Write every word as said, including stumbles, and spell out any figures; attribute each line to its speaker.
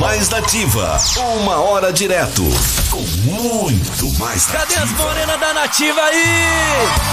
Speaker 1: mais Nativa. Uma hora direto. Com muito mais Nativa.
Speaker 2: Cadê as morenas da Nativa aí?